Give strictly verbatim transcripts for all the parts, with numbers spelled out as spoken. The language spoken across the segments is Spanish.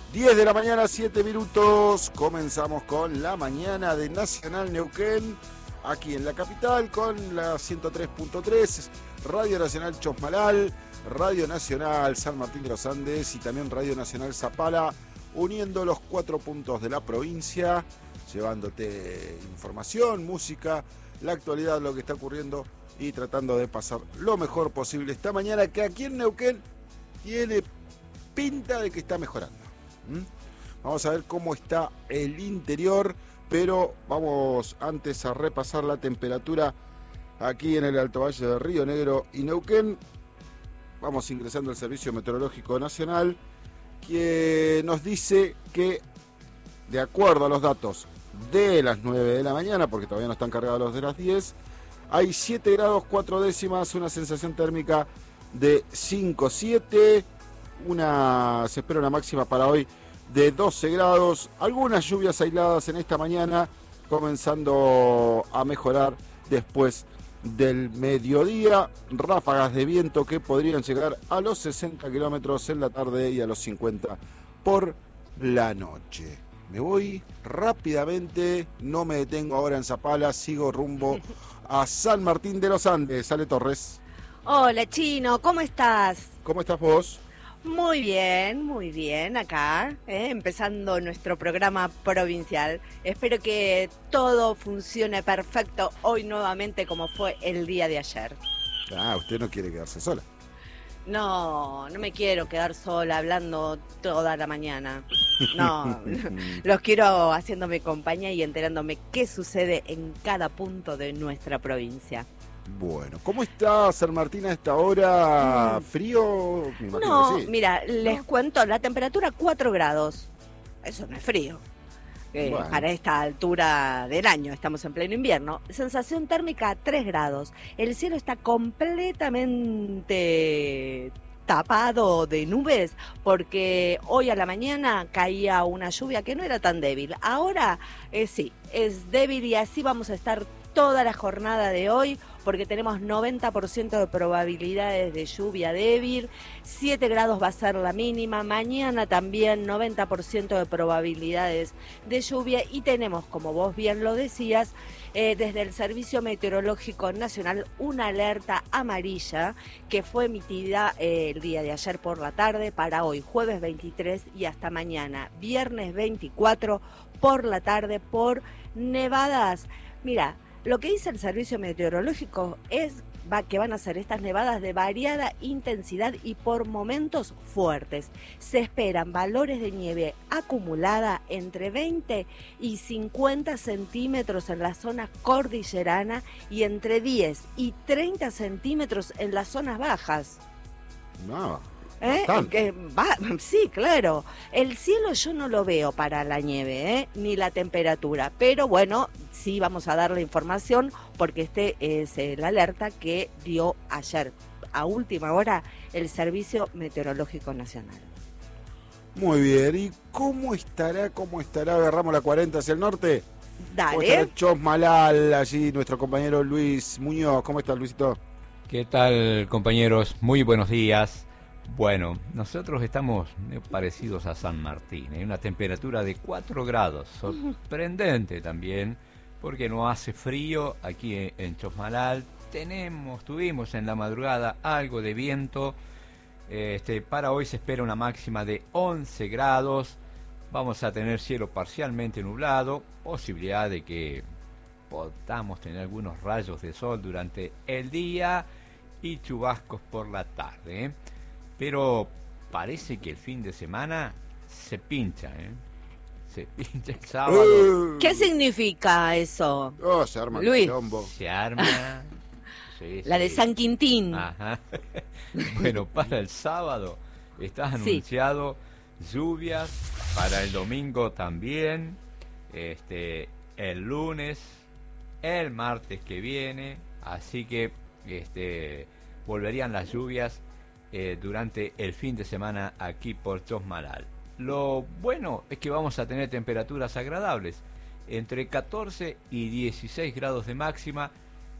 diez de la mañana, siete minutos. Comenzamos con la mañana de Nacional Neuquén, aquí en la capital, con la ciento tres punto tres, Radio Nacional Chosmalal, Radio Nacional San Martín de los Andes y también Radio Nacional Zapala, uniendo los cuatro puntos de la provincia, llevándote información, música, la actualidad, lo que está ocurriendo y tratando de pasar lo mejor posible esta mañana, que aquí en Neuquén tiene pinta de que está mejorando. ¿Mm? Vamos a ver cómo está el interior, pero vamos antes a repasar la temperatura aquí en el Alto Valle de Río Negro y Neuquén. Vamos ingresando al Servicio Meteorológico Nacional, que nos dice que, de acuerdo a los datos de las nueve de la mañana, porque todavía no están cargados los de las diez, hay siete grados cuatro décimas, una sensación térmica de cinco siete, una, se espera una máxima para hoy de doce grados, algunas lluvias aisladas en esta mañana, comenzando a mejorar después del mediodía, ráfagas de viento que podrían llegar a los sesenta kilómetros en la tarde y a los cincuenta por la noche. Me voy rápidamente, no me detengo ahora en Zapala, sigo rumbo a San Martín de los Andes. Ale Torres. Hola Chino, ¿cómo estás? ¿Cómo estás vos? Muy bien, muy bien, acá, ¿eh? empezando nuestro programa provincial. Espero que todo funcione perfecto hoy nuevamente como fue el día de ayer. Ah, usted no quiere quedarse sola. No, no me quiero quedar sola hablando toda la mañana. No, los quiero haciéndome compañía y enterándome qué sucede en cada punto de nuestra provincia. Bueno, ¿cómo está San Martín a esta hora? ¿Frío? Me imagino No, que sí. mira, les ¿No? cuento, la temperatura cuatro grados. Eso no es frío. Eh, Bueno. Para esta altura del año, estamos en pleno invierno. Sensación térmica tres grados. El cielo está completamente tapado de nubes porque hoy a la mañana caía una lluvia que no era tan débil. Ahora eh, sí, es débil y así vamos a estar toda la jornada de hoy, porque tenemos noventa por ciento de probabilidades de lluvia débil, siete grados va a ser la mínima, mañana también noventa por ciento de probabilidades de lluvia y tenemos, como vos bien lo decías, eh, desde el Servicio Meteorológico Nacional una alerta amarilla que fue emitida eh, el día de ayer por la tarde para hoy, jueves veintitrés y hasta mañana, viernes veinticuatro por la tarde por nevadas. Mira, lo que dice el Servicio Meteorológico es va, que van a ser estas nevadas de variada intensidad y por momentos fuertes. Se esperan valores de nieve acumulada entre veinte y cincuenta centímetros en la zona cordillerana y entre diez y treinta centímetros en las zonas bajas. No. ¿Eh? Que va, sí, claro. El cielo yo no lo veo para la nieve, ¿eh? Ni la temperatura. Pero bueno, sí vamos a dar la información porque este es el alerta que dio ayer, a última hora, el Servicio Meteorológico Nacional. Muy bien. ¿Y cómo estará, cómo estará? Agarramos la cuarenta hacia el norte. Dale. Chosmalal, allí nuestro compañero Luis Muñoz. ¿Cómo estás, Luisito? ¿Qué tal, compañeros? Muy buenos días. Bueno, nosotros estamos parecidos a San Martín, hay una temperatura de cuatro grados, sorprendente también, porque no hace frío aquí en Chosmalal, tenemos, tuvimos en la madrugada algo de viento, este, para hoy se espera una máxima de once grados, vamos a tener cielo parcialmente nublado, posibilidad de que podamos tener algunos rayos de sol durante el día y chubascos por la tarde, ¿eh? Pero parece que el fin de semana se pincha, ¿eh? Se pincha el sábado. ¿Qué significa eso? Oh, se arma Luis. el quilombo. Se arma. Sí, La sí. de San Quintín. Ajá. Bueno, para el sábado está anunciado sí. lluvias, para el domingo también, este, el lunes, el martes que viene, así que este, volverían las lluvias Eh, durante el fin de semana aquí por Chosmalal. Lo bueno es que vamos a tener temperaturas agradables, entre catorce y dieciséis grados de máxima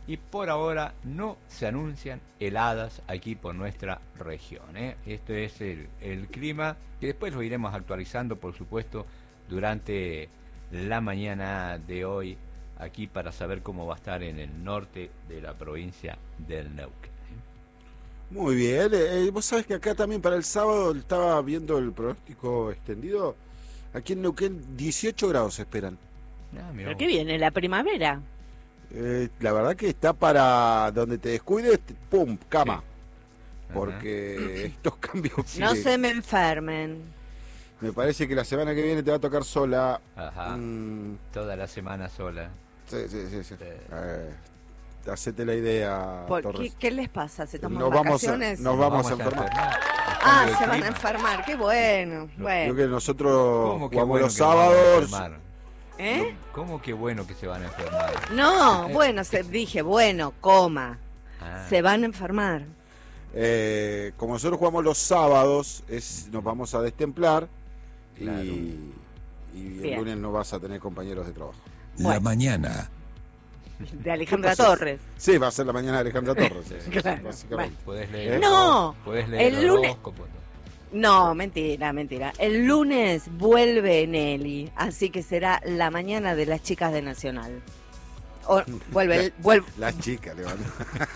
y por ahora no se anuncian heladas aquí por nuestra región, ¿eh? Este es el, el clima, que después lo iremos actualizando, por supuesto, durante la mañana de hoy, aquí para saber cómo va a estar en el norte de la provincia del Neuquén. Muy bien, eh, vos sabés que acá también para el sábado estaba viendo el pronóstico extendido, aquí en Neuquén dieciocho grados se esperan. Ah, mirá ¿Pero vos. qué viene? ¿La primavera? Eh, la verdad que está para donde te descuides, te- pum, cama. Sí. Porque estos cambios... No que- se me enfermen. Me parece que la semana que viene te va a tocar sola. Ajá, Mm, toda la semana sola. sí, sí, sí. sí. Sí. Eh, hacete la idea, ¿Por qué, Torres. qué les pasa? ¿Se toman Nos vamos a- vacaciones? nos vamos a enfermar. Ah, Cambio de se van a clima. enfermar. Qué bueno. Creo Bueno. que nosotros ¿Cómo que jugamos bueno los que nos vamos a sábados. enfermar? ¿Eh? ¿Cómo que bueno que se van a enfermar? No, bueno, se, dije, bueno, coma. Ah, Se van a enfermar. Eh, como nosotros jugamos los sábados, es, nos vamos a destemplar Claro. y, y el Bien. lunes no vas a tener compañeros de trabajo. Bueno. La mañana. De Alejandra ¿Qué pasó? Torres. Sí, va a ser la mañana de Alejandra Torres. sí, Claro. básicamente. Podés ¿Eh? leer No, podés leer el lunes- horóscopo, ¿no? No, mentira, mentira. El lunes vuelve Nelly, así que será la mañana de las chicas de Nacional. O, vuelve, vuelve, Las chicas le van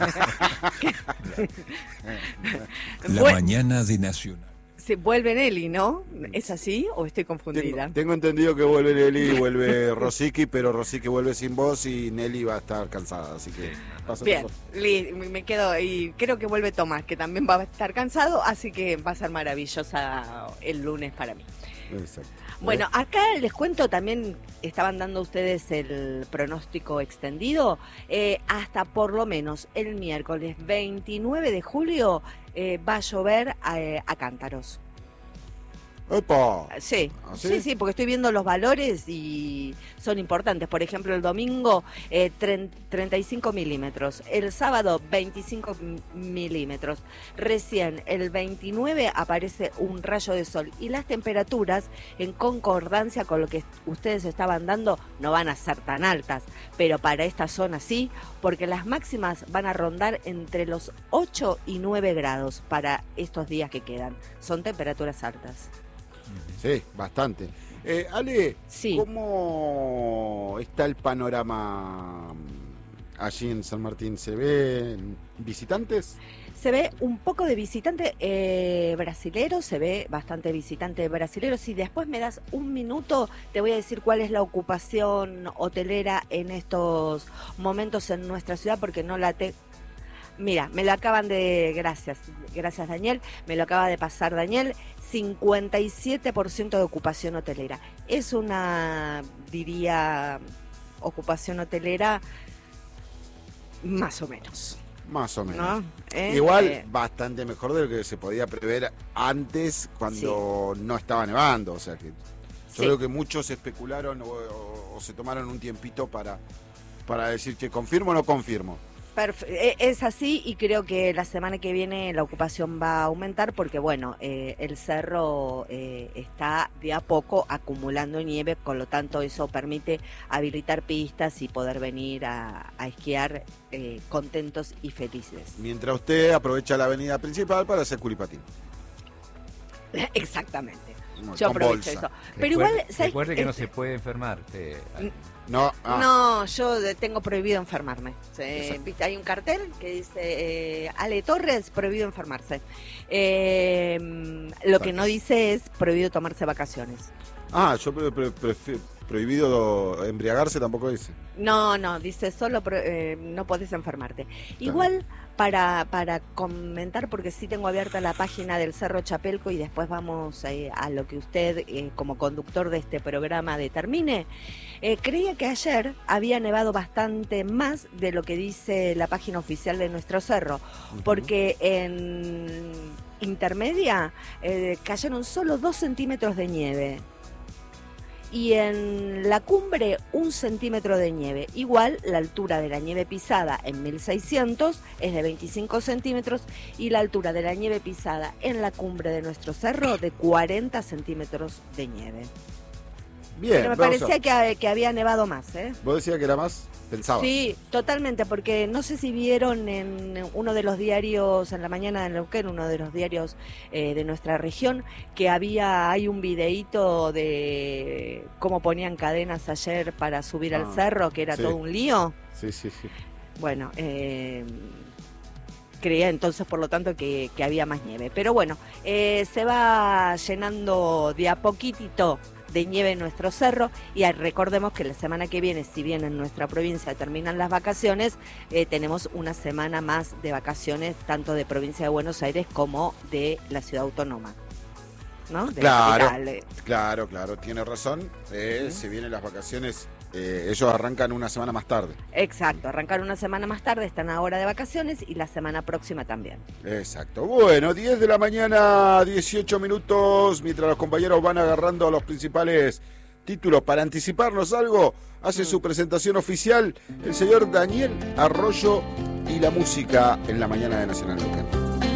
La Vue- mañana de Nacional. se vuelve Nelly, ¿no? ¿Es así o estoy confundida? Tengo, tengo entendido que vuelve Nelly y vuelve Rosicky, pero Rosicky vuelve sin voz y Nelly va a estar cansada, así que pasa Bien, por- li- me quedo y creo que vuelve Tomás, que también va a estar cansado, así que va a ser maravillosa el lunes para mí. Exacto. Bueno, acá les cuento también, estaban dando ustedes el pronóstico extendido, eh, hasta por lo menos el miércoles veintinueve de julio eh, va a llover a, a cántaros. ¡Epa! Sí, ¿Ah, sí, sí? sí, porque estoy viendo los valores y son importantes. Por ejemplo, el domingo eh, tre- treinta y cinco milímetros, el sábado veinticinco m- milímetros. Recién el veintinueve aparece un rayo de sol y las temperaturas, en concordancia con lo que ustedes estaban dando, no van a ser tan altas, pero para esta zona sí, porque las máximas van a rondar entre los ocho y nueve grados para estos días que quedan. Son temperaturas altas. Sí, bastante. Eh, Ale, Sí. ¿cómo está el panorama mm, allí en San Martín? ¿Se ven visitantes? Se ve un poco de visitante eh, brasilero, se ve bastante visitante brasilero. Si después me das un minuto, te voy a decir cuál es la ocupación hotelera en estos momentos en nuestra ciudad, porque no la te... Mira, me lo acaban de... Gracias, gracias Daniel, me lo acaba de pasar Daniel. cincuenta y siete por ciento de ocupación hotelera. Es una, diría, ocupación hotelera más o menos, Más o menos. ¿no? ¿Eh? Igual, Eh, bastante mejor de lo que se podía prever antes cuando no estaba nevando. O sea que yo Sí. creo que muchos especularon o, o- o se tomaron un tiempito para, para decir que confirmo o no confirmo. Perf- eh, Es así y creo que la semana que viene la ocupación va a aumentar porque, bueno, eh, el cerro eh, está de a poco acumulando nieve, con lo tanto eso permite habilitar pistas y poder venir a, a esquiar eh, contentos y felices. Mientras usted aprovecha la avenida principal para hacer culipatín. Exactamente. Con Yo aprovecho bolsa. eso. Pero igual, Recuerde, ¿sabes? recuerde que no Este- se puede enfermar. te- No, ah, No, yo de- tengo prohibido enfermarme. Sí, Exacto. ¿viste? Hay un cartel que dice eh, Ale Torres, prohibido enfermarse. Eh, lo que no dice es prohibido tomarse vacaciones. ah, yo pre- pre- prefi- prohibido embriagarse tampoco dice. No, no, dice solo pro- eh, no podés enfermarte. Igual para, para comentar, porque sí tengo abierta la página del Cerro Chapelco y después vamos eh, a lo que usted eh, como conductor de este programa determine. Eh, creía que ayer había nevado bastante más de lo que dice la página oficial de nuestro cerro, porque en intermedia eh, cayeron solo dos centímetros de nieve. Y en la cumbre un centímetro de nieve. Igual la altura de la nieve pisada en mil seiscientos es de veinticinco centímetros y la altura de la nieve pisada en la cumbre de nuestro cerro de cuarenta centímetros de nieve. Bien, Pero me vamos a- parecía que, que había nevado más, ¿eh? ¿Vos decías que era más? pensaba. Sí, totalmente, porque no sé si vieron en uno de los diarios, en la mañana de Neuquén, uno de los diarios eh, de nuestra región, que había, hay un videíto de cómo ponían cadenas ayer para subir Ah, al cerro, que era sí. todo un lío. Sí, sí, sí. Bueno, eh, creía entonces, por lo tanto, que, que había más nieve. Pero bueno, eh, se va llenando de a poquitito de nieve en nuestro cerro, y ah, recordemos que la semana que viene, si bien en nuestra provincia terminan las vacaciones, eh, tenemos una semana más de vacaciones, tanto de provincia de Buenos Aires como de la ciudad autónoma, ¿no? De la Claro, capital, eh. claro, claro, tiene razón. Eh, Sí. Se vienen las vacaciones, eh, ellos arrancan una semana más tarde. Exacto, arrancar una semana más tarde, están ahora de vacaciones, y la semana próxima también. Exacto. Bueno, diez de la mañana, dieciocho minutos, mientras los compañeros van agarrando los principales títulos. Para anticiparnos algo, hace Mm. su presentación oficial el señor Daniel Arroyo y la música en la mañana de Nacional Neuquén.